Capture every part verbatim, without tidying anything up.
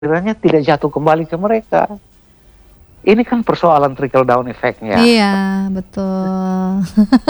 kiranya tidak jatuh kembali ke mereka. Ini kan persoalan trickle down effect-nya. Iya, betul.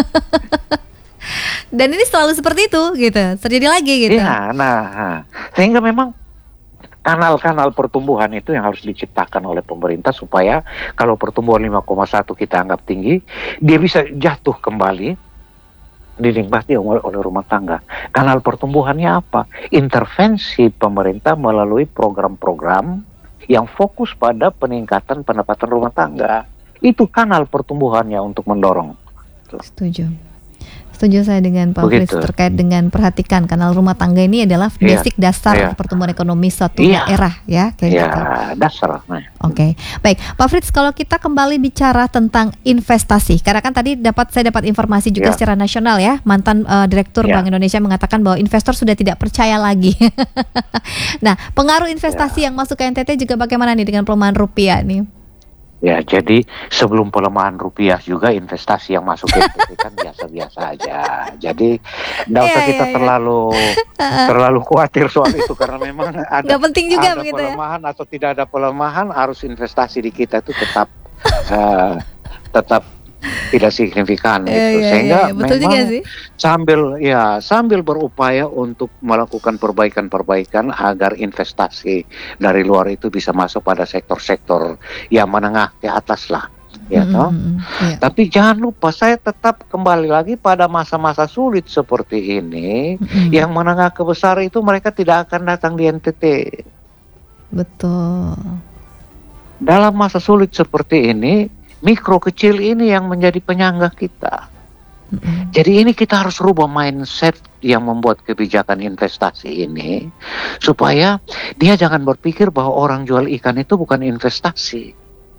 Dan ini selalu seperti itu, gitu. Terjadi lagi, gitu. Iya, nah, sehingga memang kanal-kanal pertumbuhan itu yang harus diciptakan oleh pemerintah supaya kalau pertumbuhan lima koma satu kita anggap tinggi, dia bisa jatuh kembali, dinikmati oleh rumah tangga. Kanal pertumbuhannya apa? Intervensi pemerintah melalui program-program yang fokus pada peningkatan pendapatan rumah tangga. Itu kanal pertumbuhannya untuk mendorong. Setuju. Setuju saya dengan Pak Fritz terkait dengan perhatikan kanal rumah tangga ini adalah basic yeah, dasar yeah. pertumbuhan ekonomi suatu yeah. daerah ya kayak yeah, gitu. dasar. Nah. Oke, okay. Baik Pak Fritz, kalau kita kembali bicara tentang investasi, karena kan tadi dapat saya dapat informasi juga yeah. secara nasional ya, mantan uh, Direktur yeah. Bank Indonesia mengatakan bahwa investor sudah tidak percaya lagi. Nah, pengaruh investasi yeah. yang masuk ke N T T juga bagaimana nih dengan pelemahan rupiah nih? Ya, jadi sebelum pelemahan rupiah juga investasi yang masuk ke N T T kan biasa-biasa aja. Jadi tidak usah yeah, kita yeah, terlalu yeah. terlalu khawatir soal itu karena memang ada, Nggak penting juga ada begitu pelemahan ya? Atau tidak ada pelemahan, arus investasi di kita itu tetap uh, tetap tidak signifikan yeah, itu. yeah, Sehingga yeah, yeah. Betul memang juga sih. sambil ya sambil berupaya untuk melakukan perbaikan-perbaikan agar investasi dari luar itu bisa masuk pada sektor-sektor yang menengah ke atas lah. Ya, mm-hmm, toh? Yeah. Tapi jangan lupa saya tetap kembali lagi pada masa-masa sulit seperti ini, mm-hmm. yang menengah ke besar itu mereka tidak akan datang di N T T. Betul. Dalam masa sulit seperti ini, mikro kecil ini yang menjadi penyangga kita. Mm-hmm. Jadi ini kita harus rubah mindset yang membuat kebijakan investasi ini supaya dia jangan berpikir bahwa orang jual ikan itu bukan investasi.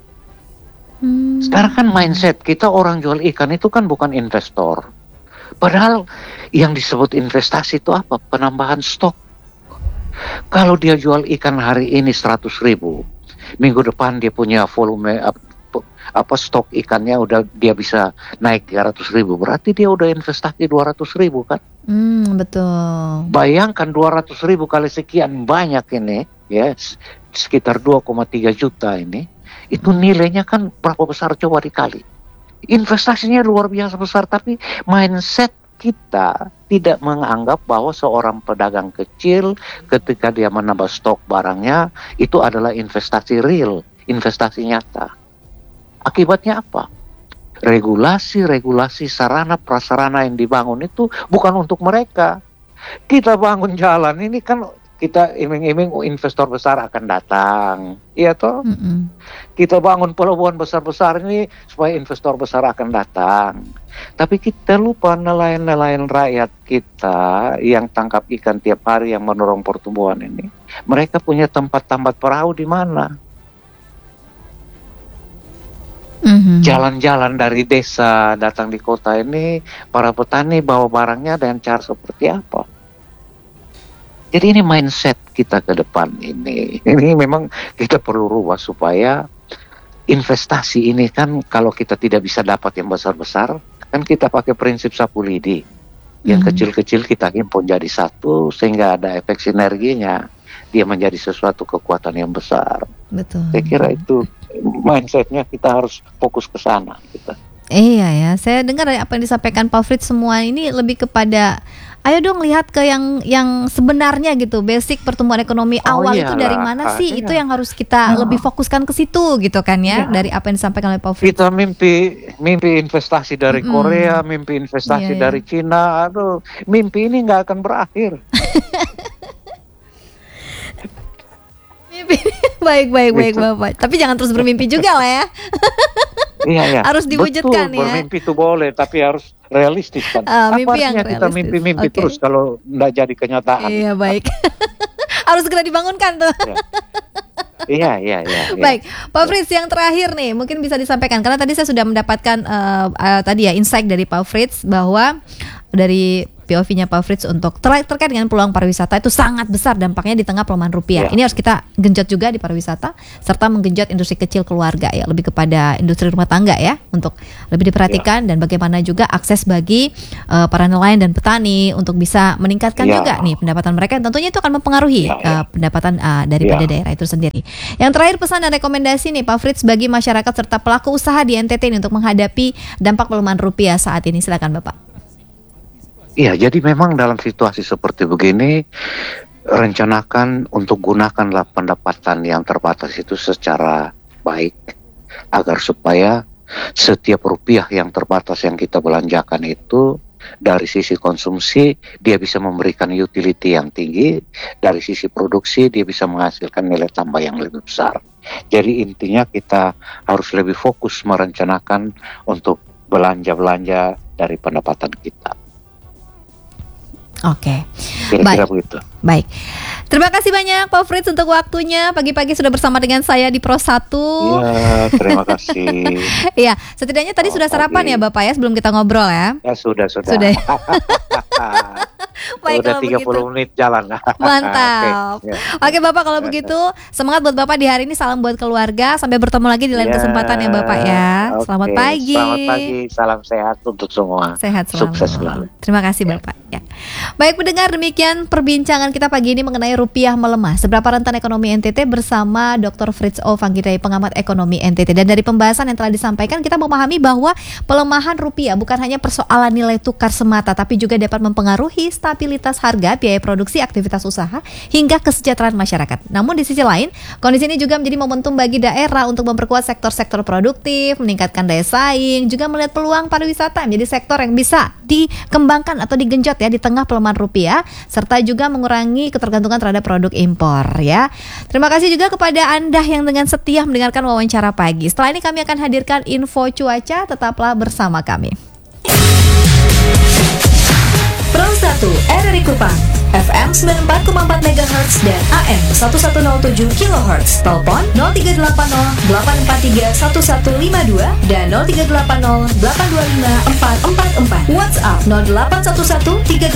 Hmm. Sekarang kan mindset kita orang jual ikan itu kan bukan investor. Padahal yang disebut investasi itu apa? Penambahan stok. Kalau dia jual ikan hari ini seratus ribu, minggu depan dia punya volume apa stok ikannya udah dia bisa naik tiga ratus ribu, berarti dia udah investasi dua ratus ribu kan? Hmm, betul. Bayangkan dua ratus ribu kali sekian banyak ini, ya sekitar dua koma tiga juta ini, itu nilainya kan berapa besar coba dikali. Investasinya luar biasa besar, tapi mindset kita tidak menganggap bahwa seorang pedagang kecil ketika dia menambah stok barangnya itu adalah investasi real, investasi nyata. Akibatnya apa? Regulasi-regulasi sarana prasarana yang dibangun itu bukan untuk mereka. Kita bangun jalan ini kan kita iming-iming investor besar akan datang, iya toh? Mm-hmm. Kita bangun pelabuhan besar-besar ini supaya investor besar akan datang. Tapi kita lupa nelayan-nelayan rakyat kita yang tangkap ikan tiap hari yang mendorong pertumbuhan ini. Mereka punya tempat-tempat perahu di mana? Mm-hmm. Jalan-jalan dari desa datang di kota ini, para petani bawa barangnya dengan cara seperti apa? Jadi ini mindset kita ke depan ini. Ini memang kita perlu rubah supaya investasi ini kan kalau kita tidak bisa dapat yang besar-besar, kan kita pakai prinsip sapu lidi. Yang mm-hmm. kecil-kecil kita himpun jadi satu sehingga ada efek sinerginya. Dia menjadi sesuatu kekuatan yang besar. Betul. Saya kira itu mindsetnya kita harus fokus ke sana kita. Iya ya, saya dengar dari apa yang disampaikan Pak Fritz semua ini lebih kepada ayo dong lihat ke yang yang sebenarnya gitu, basic pertumbuhan ekonomi oh awal iyalah, itu dari mana sih? iya. Itu yang harus kita oh. lebih fokuskan ke situ gitu kan ya, iya. dari apa yang disampaikan oleh Pak Fritz. Kita mimpi mimpi investasi dari mm-hmm. Korea, mimpi investasi iya, dari iya. Cina, aduh, mimpi ini nggak akan berakhir. baik baik baik Bapak. Tapi jangan terus bermimpi juga lah ya. Iya ya. Harus diwujudkan. Betul, ya. Bermimpi itu boleh, tapi harus realistis kan. Uh, Apa artinya kita mimpi-mimpi okay. terus kalau nggak jadi kenyataan? Iya baik. Harus segera dibangunkan tuh. Iya iya iya. Baik, Pak Fritz yang terakhir nih mungkin bisa disampaikan karena tadi saya sudah mendapatkan uh, uh, tadi ya insight dari Pak Fritz bahwa dari P O V-nya Pak Frits untuk ter- terkait dengan peluang pariwisata itu sangat besar dampaknya di tengah pelemahan rupiah. Ya. Ini harus kita genjot juga di pariwisata serta menggenjot industri kecil keluarga ya, lebih kepada industri rumah tangga ya, untuk lebih diperhatikan ya. Dan bagaimana juga akses bagi uh, para nelayan dan petani untuk bisa meningkatkan ya. juga nih pendapatan mereka, yang tentunya itu akan mempengaruhi ya, ya. Uh, pendapatan uh, daripada ya. daerah itu sendiri. Yang terakhir, pesan dan rekomendasi nih Pak Frits bagi masyarakat serta pelaku usaha di N T T ini untuk menghadapi dampak pelemahan rupiah saat ini. Silakan Bapak. Iya, jadi memang dalam situasi seperti begini, rencanakan untuk gunakanlah pendapatan yang terbatas itu secara baik, agar supaya setiap rupiah yang terbatas yang kita belanjakan itu dari sisi konsumsi dia bisa memberikan utility yang tinggi, dari sisi produksi dia bisa menghasilkan nilai tambah yang lebih besar. Jadi intinya kita harus lebih fokus merencanakan untuk belanja-belanja dari pendapatan kita. Oke, kira-kira begitu. Baik, terima kasih banyak Pak Frits untuk waktunya. Pagi-pagi sudah bersama dengan saya di Pro satu. Iya, terima kasih. Iya, setidaknya tadi oh, sudah sarapan pagi. ya Bapak ya sebelum kita ngobrol ya? Ya sudah, sudah. Sudah. Baik, udah tiga puluh menit jalan. Mantap. Oke, okay, Bapak, kalau begitu semangat buat Bapak di hari ini. Salam buat keluarga. Sampai bertemu lagi di lain ya, kesempatan ya Bapak ya. Okay. Selamat pagi. Selamat pagi. Salam sehat untuk semua. Sehat selalu. Sukses selalu. Terima kasih ya. Bapak. Ya. Baik pendengar, demikian perbincangan kita pagi ini mengenai rupiah melemah. Seberapa rentan ekonomi N T T bersama Doktor Frits O. Vanggidai, pengamat ekonomi N T T. Dan dari pembahasan yang telah disampaikan, kita memahami bahwa pelemahan rupiah bukan hanya persoalan nilai tukar semata, tapi juga dapat mempengaruhi stabilitas harga, biaya produksi, aktivitas usaha, hingga kesejahteraan masyarakat. Namun di sisi lain, kondisi ini juga menjadi momentum bagi daerah untuk memperkuat sektor-sektor produktif, meningkatkan daya saing, juga melihat peluang pariwisata menjadi sektor yang bisa dikembangkan atau digenjot ya di tengah pelemahan rupiah, serta juga mengurangi ketergantungan terhadap produk impor ya. Terima kasih juga kepada Anda yang dengan setia mendengarkan wawancara pagi. Setelah ini kami akan hadirkan info cuaca, tetaplah bersama kami. Pro satu R R I Kupang, F M sembilan puluh empat koma empat megahertz dan A M seribu seratus tujuh kilohertz. Telepon nol tiga delapan nol delapan empat tiga satu satu lima dua dan nol tiga delapan nol delapan dua lima empat empat empat. WhatsApp nol delapan satu satu tiga